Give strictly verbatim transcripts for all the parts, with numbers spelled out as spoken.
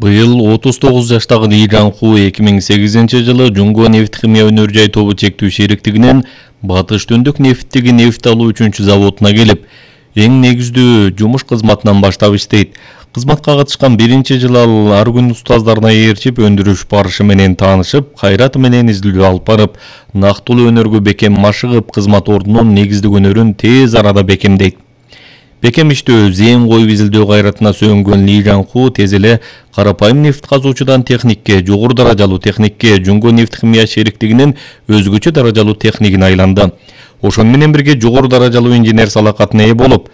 Быйыл отуз тогуз жаштагы Ли Жан-ху эки миң сегизинчи жылы Жунго нефт химия өнөр жай тобу чектүү шериктигинен Батыш Түндүк нефттеги нефт алуу үчүнчү заводуна келип, эң негиздүү жумуш кызматынан баштап иштейт. Кызматка катышкан биринчи жылы ал ар күн устаздарына ээрчип, өндүрүш барышы менен таанышып, кайраты менен изилдөө алып барып, нактылуу өнөргө бекем машыгып, кызмат ордунун негиздик өнөрүн тез арада бекемдейт. Бекем иштөө, зээн коюп изилдөө кайратына сөөнгөн Ли Жан-ху тез эле карапайым нефт казуучудан техникке, жогору даражалуу техникке, Жунго нефт химия шериктигинин өзгөчө даражалуу технигине айланды. Ошону менен бирге жогору даражалуу инженер салакатына ээ болуп,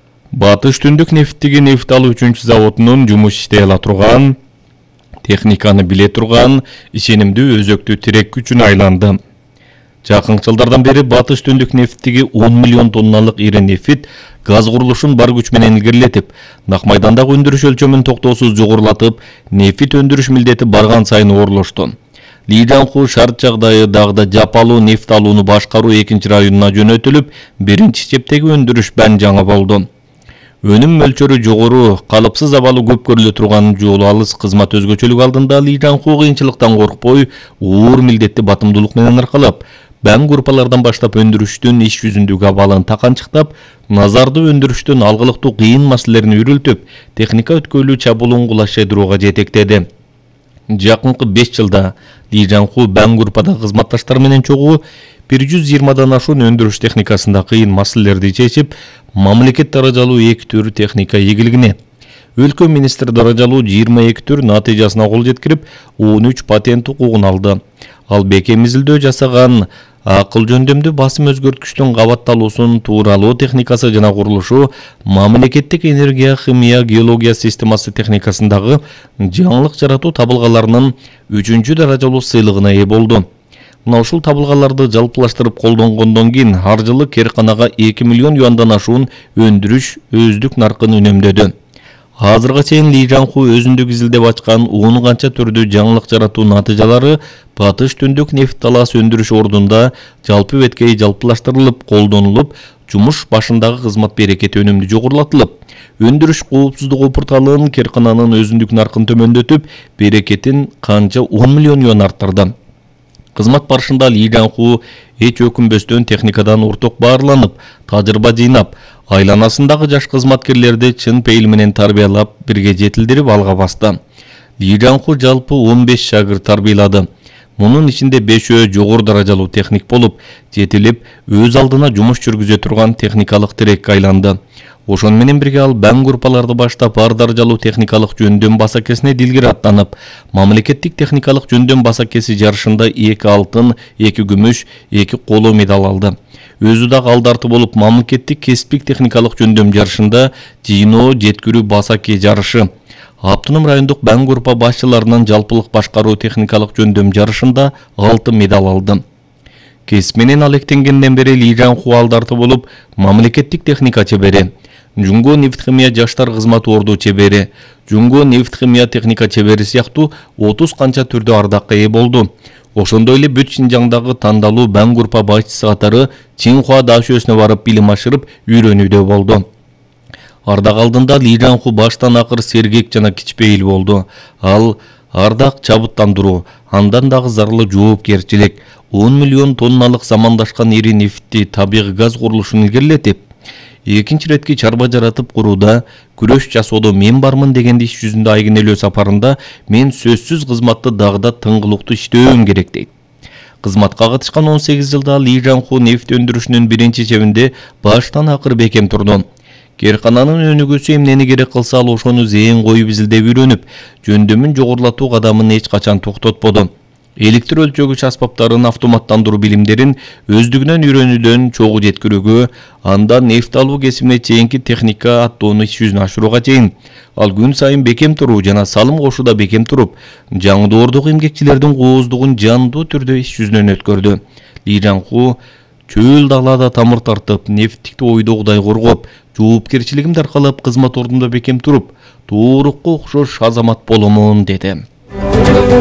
Батыш Түндүк нефттеги нефт алуу үчүнчү заводунун жумуш иштей ала турган, техниканы биле турган, ишенимдүү өзөктүү тирек күчүнө айланды. Жакынкы жылдардан бери Батыш Түндүк нефттеги он миллион тонналык ири нефит газ курулушун бар күч менен илгерилетип, Нак майдандагы өндүрүш өлчөмүн токтоосуз жогорулатып, нефит өндүрүш милдети барган сайын оорлошту. Ли Жан-ху шарт жагдайы дагы жапалуу нефт алууну башкаруу экинчи районуна жөнөтүлүп, биринчи чептеги өндүрүш бән жаңы болду. Өнүм мөлчөрү жогору, калыпсыз абалы көп көрүлө турган жолу алыс кызмат өзгөчөлүк алдында Ли Жан-ху кыйынчылыктан коркпой, оор милдетти батымдуулук менен аркалап, бәң группалардан баштап өндүрүштүн иш жүзүндөгү абалын таканчыктап, назарды өндүрүштүн алгылыктуу кыйын маселелерин үрүлтүп, техника өткөйлүү чабуулун кулашайдырууга жетектеди. Жакынкы беш жылда Ли Жан-ху бәң группадагы кызматташтары менен чогуу бир жүз жыйырмадан ашуун өндүрүш техникасында кыйын маселелерди чечип, мамлекет даражалуу эки түр техника ийгилигине, өлкө министр даражалуу жыйырма эки түр натыйжасына кол жеткирип, он үч патент укугун алды. Ал бекем изилдөө жасаган акыл жөндөмдүү басым өзгөрткүчтүн кабатталуусун тууралоо техникасы жана курулушу, мамлекеттик энергия, химия, геология системасы техникасындагы жаңылык жаратуу табылгаларынын үчүнчү даражалуу сыйлыгына ээ болду. Мына ушул табылгаларды жалпылаштырып колдонгондон кийин ар жылы Керканага эки миллион юандан ашуун өндүрүш өздүк наркын үнөмдөдү. Азырга чейин Ли Жан-ху өзүндүк изилдеп ачкан он канча түрдүү жаңылык жаратуу натыйжалары Батыш Түндүк нефт талаас өндүрүш ордунда жалпы беткей жалпылаштырылып, колдонулуп, жумуш башындагы кызмат берекети өнүмдүү жогорулатылып, өндүрүш коопсуздугу порталынын Керкананын өзүндүк наркын төмөндөтүп, берекетин канча он миллион юан арттырды. Кызмат барышында Ли Жан-ху эч өкүнбөстөн техникадан уртук баарланып, тажрыйба жыйнап, айланасындагы жаш кызматкерлерди чын пейил менен тарбиялап, бирге жетилдирип алга басты. Ли Жан-ху жалпы он беш шагырт тарбиялады. Мунун ичинде бешөө жогору даражалуу техник болуп, жетилип, өз алдына жумуш жүргүзө турган техникалык тирекке айланды. Ошону менен бирге ал бәң группаларды баштап, ар даражалуу техникалык жөндөм басакесине дилгир аттанып, мамлекеттик техникалык жөндөм басакеси жарышында эки алтын, эки күмүш, эки коло медаль алды. Өзү дагы алдарты болуп, мамлекеттик кесиптик техникалык жөндөм жарышында жыйноо жеткирүү басаке жарышы, Автоном райондук бәң группа башчыларынын жалпылык башкаруу техникалык жөндөм жарышында алтын медаль алды. Кесип менен алектенгенден бери Ли Жан-ху алдарты болуп, мамлекеттик техника чебери, Жунго нефт химия жаштар кызмат орду чебери, Жунго нефт химия техника чебери сыяктуу отуз канча түрдө ардакка ээ болду. Ошондой эле бүт Шинжаңдагы тандалуу бәң группа башчысы катары Чинхуа дашөөсүнө барып билим ашырып, үйрөнүүдө болду. Ардак алдында Ли Жан-ху баштан акыр сергек жана кичпейил болду. Ал ардак чабыттандыруу, андан дагы зарыл жоопкерчилик, он миллион тонналык замандашкан ири нефтти табигый газ курулушун илгерилетип, экинчи иретки чарба жаратып курууда, күрөш жасоодо мен бармын деген иш жүзүндө айгинелөө сапарында мен сөзсүз кызматты дагы да тыңгылыктуу иштөөм керек дейт. Кызматка катышкан он сегиз жылда Ли Жан-ху нефт өндүрүшүнүн биринчи чебинде баштан акыр бекем турду. Керкананын өнүгүүсү эмнени керек кылса, ал ошону зээн коюп изилдеп үйрөнүп, жөндөмүн жогорулатуу кадамын эч качан токтотподу. Электр өлчөгүч аспаптарын автоматтандыруу билимдерин өздүгүнөн үйрөнүүдөн чогуу жеткирүүгө, андан нефт алуу кесибине чейинки техника аттоону иш жүзүнө ашырууга чейин ал күн сайын бекем туруу жана салым кошууда бекем туруп, жаңдоордук эмгекчилердин кооздугун жандуу түрдө иш жүзүнөн өткөрдү. Ли Жан-ху чөл далада тамыр тартып, нефттикти ойдогудай коргоп, жоопкерчилигимди аркалап кызмат ордунда бекем туруп, туурукка окшош азамат боломун деди.